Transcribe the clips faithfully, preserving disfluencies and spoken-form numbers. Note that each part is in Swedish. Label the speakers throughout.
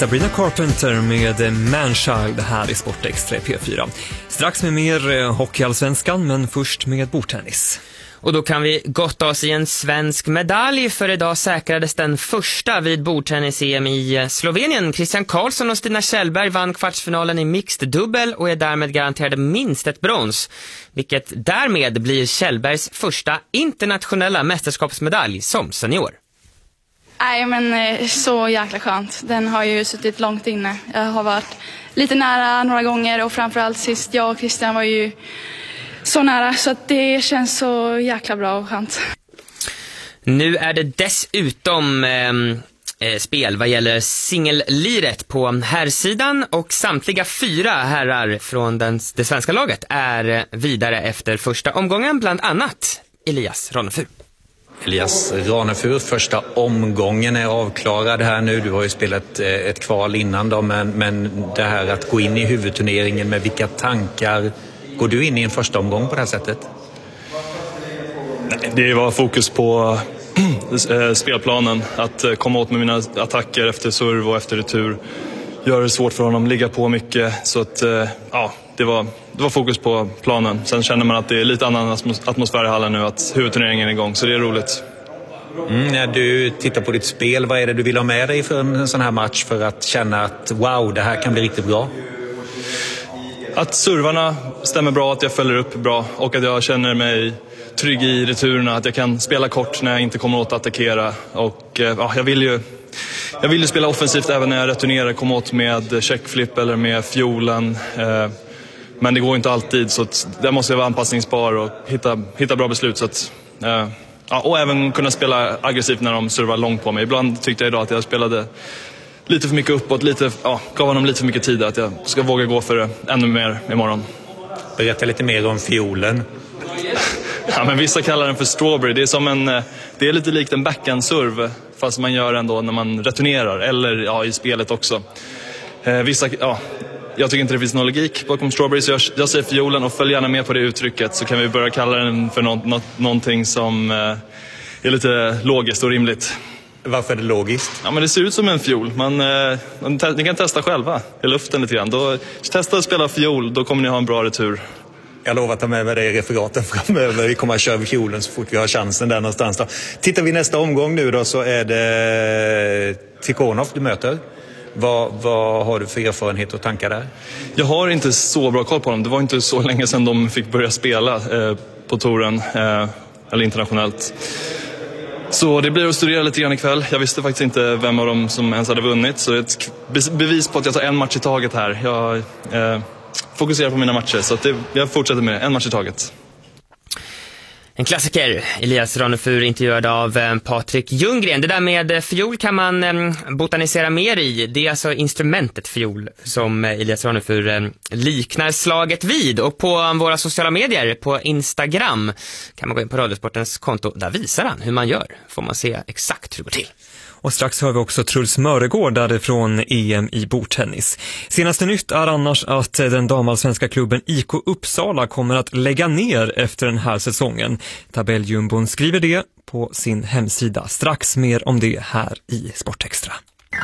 Speaker 1: Sabrina Carpenter med Manchild här i Sportextra P fyra. Strax med mer hockeyallsvenskan, men först med bordtennis.
Speaker 2: Och då kan vi gotta oss i en svensk medalj, för idag säkrades den första vid bordtennis-E M i Slovenien. Christian Karlsson och Stina Kjellberg vann kvartsfinalen i mixed dubbel och är därmed garanterade minst ett brons, vilket därmed blir Kjellbergs första internationella mästerskapsmedalj som senior.
Speaker 3: Nej, men så jäkla skönt. Den har ju suttit långt inne. Jag har varit lite nära några gånger och framförallt sist jag och Christian var ju så nära, så att det känns så jäkla bra och skönt.
Speaker 2: Nu är det dessutom eh, spel vad gäller singelliret på herrsidan, och samtliga fyra herrar från den, det svenska laget är vidare efter första omgången, bland annat Elias Ranefur.
Speaker 4: Elias Ranefur, första omgången är avklarad här nu. Du har ju spelat ett kval innan då, men, men det här att gå in i huvudturneringen, med vilka tankar går du in i en första omgång på det här sättet?
Speaker 5: Det var fokus på spelplanen, att komma åt med mina attacker efter serv och efter retur. Gör det svårt för honom, ligga på mycket, så att ja, det var, det var fokus på planen. Sen känner man att det är lite annan atmosfär i hallen nu, att huvudturneringen är igång, så det är roligt.
Speaker 4: Mm, när du tittar på ditt spel, vad är det du vill ha med dig för en sån här match för att känna att wow, det här kan bli riktigt bra?
Speaker 5: Att servarna stämmer bra, att jag följer upp bra och att jag känner mig trygg i returerna, att jag kan spela kort när jag inte kommer åt att attackera. Och ja, jag vill ju jag vill ju spela offensivt även när jag returnerar, komma åt med checkflip eller med fiolen. Men det går inte alltid, så att där måste jag vara anpassningsbar och hitta, hitta bra beslut. Så att, ja, och även kunna spela aggressivt när de servar långt på mig. Ibland tyckte jag idag att jag spelade lite för mycket uppåt, lite, ja, gav honom lite för mycket tid, att jag ska våga gå för det ännu mer imorgon.
Speaker 4: Berätta lite mer om fiolen.
Speaker 5: Ja, men vissa kallar den för strawberry. Det är som en, det är lite likt en backhand-serve, fast man gör ändå när man returnerar, eller ja, i spelet också. Eh, vissa, ja, jag tycker inte det finns någon logik bakom strawberry, så jag, jag säger fiolen och följ gärna med på det uttrycket, så kan vi börja kalla den för något, något, någonting som eh, är lite logiskt och rimligt.
Speaker 4: Varför är det logiskt?
Speaker 5: Ja, men det ser ut som en fiol. Man, eh, ni kan testa själva i luften lite grann. Då, testa att spela fiol, då kommer ni ha en bra retur.
Speaker 4: Jag lovar att ta med mig det i referaten framöver. Vi kommer att köra fiolen så fort vi har chansen där någonstans då. Tittar vi nästa omgång nu då, så är det Tikhonov du möter. Vad, vad har du för erfarenhet och tankar där?
Speaker 5: Jag har inte så bra koll på dem. Det var inte så länge sedan de fick börja spela eh, på touren, eh, eller internationellt. Så det blir att studera lite grann ikväll. Jag visste faktiskt inte vem av dem som ens hade vunnit. Så det är ett bevis på att jag tar en match i taget här. Jag eh, fokuserar på mina matcher, så att det, jag fortsätter med det. En match i taget.
Speaker 2: En klassiker, Elias Ranefur intervjuad av eh, Patrik Ljunggren. Det där med fiol kan man eh, botanisera mer i. Det är alltså instrumentet fiol som eh, Elias Ranefur eh, liknar slaget vid. Och på våra sociala medier, på Instagram, kan man gå in på Radiosportens konto. Där visar han hur man gör. Får man se exakt hur det går till.
Speaker 1: Och strax hör vi också Truls Mörgård därifrån E M i bordtennis. Senaste nytt är annars att den damallsvenska klubben I K Uppsala kommer att lägga ner efter den här säsongen. Tabelljumbon skriver det på sin hemsida. Strax mer om det här i Sportextra.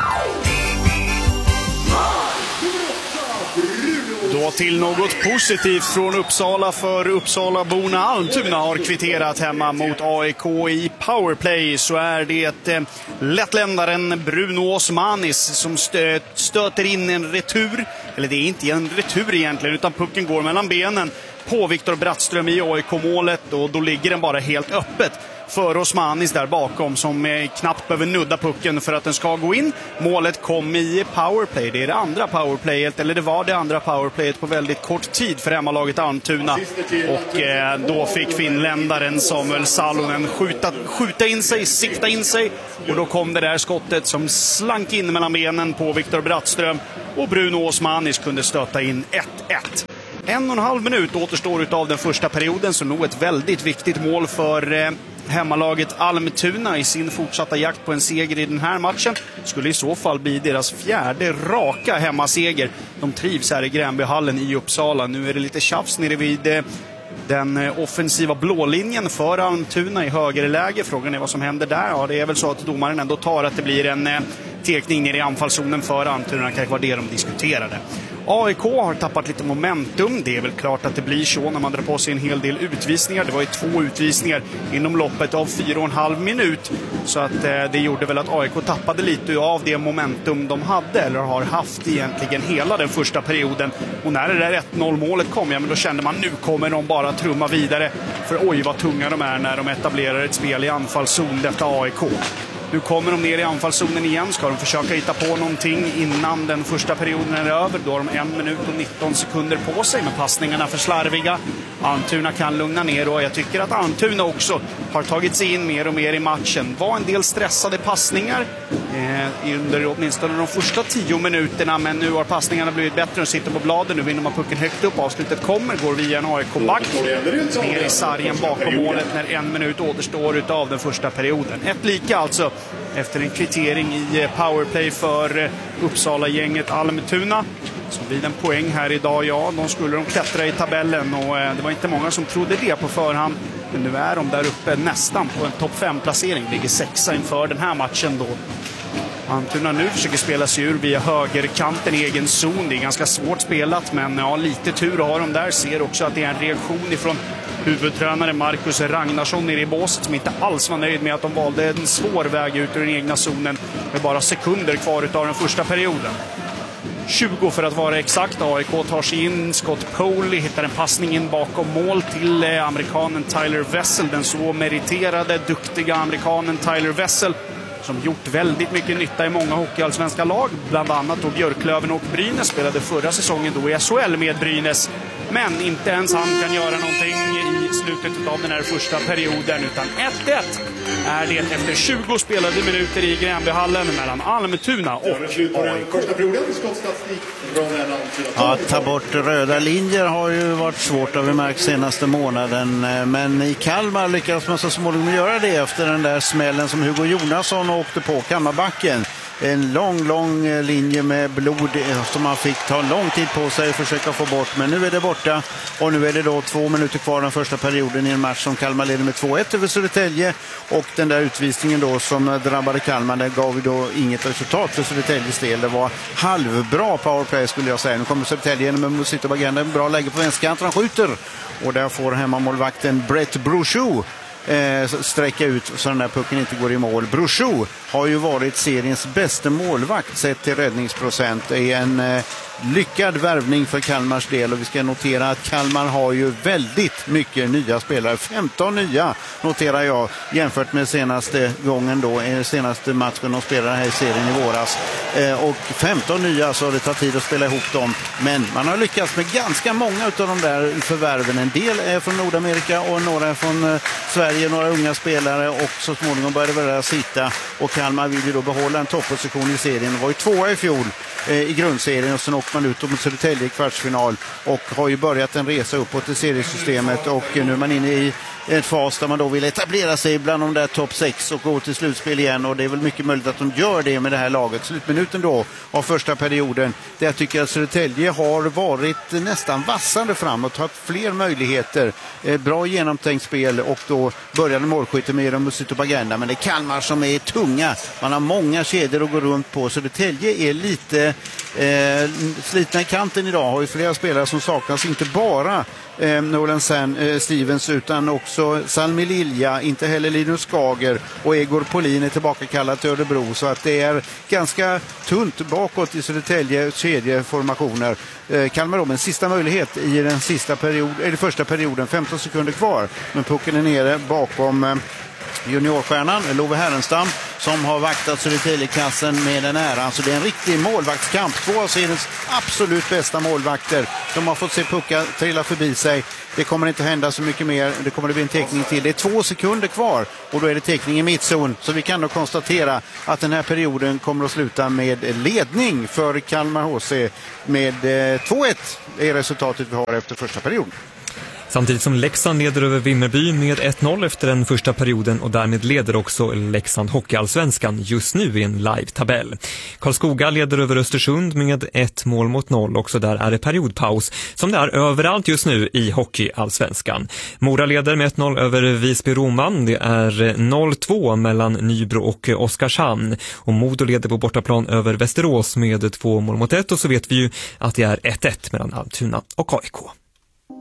Speaker 6: Då till något positivt från Uppsala, för Uppsala-borna. Almtuna har kvitterat hemma mot A I K i powerplay. Så är det eh, lättländaren Bruno Osmanis som stö- stöter in en retur. Eller det är inte en retur egentligen, utan pucken går mellan benen på Viktor Brattström i A I K-målet. Och då ligger den bara helt öppet för Osmanis där bakom, som eh, knappt behöver nudda pucken för att den ska gå in. Målet kom i powerplay. Det är det andra powerplayet, eller det var det andra powerplayet på väldigt kort tid för hemmalaget Almtuna. Och eh, då fick finländaren Samuel Salonen skjuta, skjuta in sig, sikta in sig. Och då kom det där skottet som slank in mellan benen på Viktor Brattström. Och Bruno Osmanis kunde stöta in ett ett. En och en halv minut återstår utav den första perioden, så nog ett väldigt viktigt mål för eh, hemmalaget Almtuna i sin fortsatta jakt på en seger i den här matchen. Skulle i så fall bli deras fjärde raka hemmaseger. De trivs här i Gränbyhallen i Uppsala. Nu är det lite tjafs nere vid eh, den offensiva blålinjen för Almtuna i högerläge. Frågan är vad som händer där. Ja, det är väl så att domaren ändå tar att det blir en eh, tekning ner i anfallszonen för Almtuna, kanske var det de diskuterade. A I K har tappat lite momentum. Det är väl klart att det blir så när man drar på sig en hel del utvisningar. Det var ju två utvisningar inom loppet av fyra och en halv minut. Så att eh, det gjorde väl att A I K tappade lite av det momentum de hade, eller har haft egentligen hela den första perioden. Och när det där ett noll målet kom, ja, men då kände man nu kommer de bara trumma vidare. För oj vad tunga de är när de etablerar ett spel i anfallszon efter A I K. Nu kommer de ner i anfallszonen igen. Ska de försöka hitta på någonting innan den första perioden är över. Då har de en minut och nitton sekunder på sig, med passningarna för slarviga. Almtuna kan lugna ner, och jag tycker att Almtuna också har tagit sig in mer och mer i matchen. Var en del stressade passningar eh, under åtminstone de första tio minuterna, men nu har passningarna blivit bättre och sitter på bladen. Nu vinner man pucken högt upp. Avslutet kommer, går via en A I K-back ner i sargen bakom målet när en minut återstår utav den första perioden. Ett lika alltså efter en kvittering i powerplay för Uppsala-gänget Almtuna. Så blir det en poäng här idag, ja. De skulle de klättra i tabellen, och det var inte många som trodde det på förhand. Men nu är de där uppe nästan på en topp fem-placering. Ligger sexa inför den här matchen då. Almtuna nu försöker spela sig ur via högerkanten i egen zon. Det är ganska svårt spelat, men ja, lite tur har de där. Ser också att det är en reaktion ifrån huvudtränare Marcus Ragnarsson nere i båset, som inte alls var nöjd med att de valde en svår väg ut ur den egna zonen med bara sekunder kvar utav den första perioden. tjugo för att vara exakt. A I K tar sig in. Scott Poley hittar en passning in bakom mål till eh, amerikanen Tyler Wessel. Den så meriterade, duktiga amerikanen Tyler Wessel, som gjort väldigt mycket nytta i många hockeyallsvenska lag. Bland annat då Björklöven och Brynäs, spelade förra säsongen då i S H L med Brynäs. Men inte ens han kan göra någonting i slutet av den här första perioden, utan ett ett är det efter tjugo spelade minuter i Gränbyhallen mellan Almtuna och A I K.
Speaker 7: Ja, att ta bort röda linjer har ju varit svårt, har vi märkt senaste månaden. Men i Kalmar lyckas man så småningom göra det efter den där smällen som Hugo Jonasson åkte på Kammarbacken. En lång, lång linje med blod som man fick ta lång tid på sig att försöka få bort. Men nu är det borta, och nu är det då två minuter kvar den första perioden i en match som Kalmar leder med två ett över Södertälje. Och den där utvisningen då som drabbade Kalmar, det gav ju då inget resultat för Södertäljes del. Det var halvbra powerplay skulle jag säga. Nu kommer Södertälje med Musito Bagenda, en bra läge på vänsterkanten, han skjuter. Och där får hemmamålvakten Brett Brochou Eh, sträcka ut så den där pucken inte går i mål. Brochou har ju varit seriens bästa målvakt sett till räddningsprocent. Det är en eh, lyckad värvning för Kalmars del, och vi ska notera att Kalmar har ju väldigt mycket nya spelare. femton nya noterar jag jämfört med senaste gången då, senaste matchen de spelade här i serien i våras. Eh, och femton nya, så det tar tid att spela ihop dem. Men man har lyckats med ganska många av de där förvärven. En del är från Nordamerika och några är från eh, Sverige, några unga spelare, och så småningom började det väl sitta. Och Kalmar vill ju då behålla en topposition i serien. Det var ju tvåa i fjol eh, i grundserien, och sen åkte man ut mot Södertälje i kvartsfinal och har ju börjat en resa uppåt i seriesystemet, och nu är man inne i en fas där man då vill etablera sig bland de där topp sex och gå till slutspel igen, och det är väl mycket möjligt att de gör det med det här laget. Slutminuten då av första perioden, där jag tycker att Södertälje har varit nästan vassande framåt, haft fler möjligheter, bra genomtänkt spel, och då började målskytte med dem Musito Bagenda, men det är Kalmar som är tunga. Man har många kedjor att gå runt på. Södertälje är lite eh, slitna i kanten idag, har ju flera spelare som saknas, inte bara eh, Nolan San, eh, Stevens, utan också Salmi Lilja, inte heller Linus Skager, och Egor Polin är tillbaka kallad till Örebro, så att det är ganska tunt bakåt i Södertälje kedjeformationer. Eh, Kalmar om en sista möjlighet i den sista period, eller första perioden, femton sekunder kvar, men pucken är nere bakom eh, juniorstjärnan Love Herrenstam, som har vaktat Södertälje-kassen med den äran. Så det är en riktig målvaktskamp. Två av seriens absolut bästa målvakter. De har fått se puckar trilla förbi sig. Det kommer inte hända så mycket mer. Det kommer att bli en teckning till. Det är två sekunder kvar, och då är det teckning i mittzon. Så vi kan då konstatera att den här perioden kommer att sluta med ledning för Kalmar H C med eh, två ett är resultatet vi har efter första perioden.
Speaker 1: Samtidigt som Leksand leder över Vimmerby med ett noll efter den första perioden och därmed leder också Leksand Hockeyallsvenskan just nu i en live-tabell. Karlskoga leder över Östersund med ett mål mot noll. Också där är det periodpaus som det är överallt just nu i Hockeyallsvenskan. Mora leder med ett noll över Visby-Roman. Det är noll två mellan Nybro och Oskarshamn. Och Modo leder på bortaplan över Västerås med två mål mot ett. Och så vet vi ju att det är ett ett mellan Almtuna och A I K.